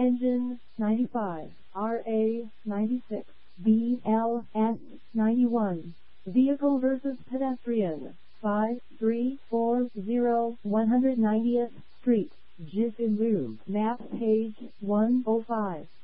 Engine 95, RA 96, BLS 91. Vehicle versus pedestrian 5340 190th Street, Jiffin Lube, map page 105.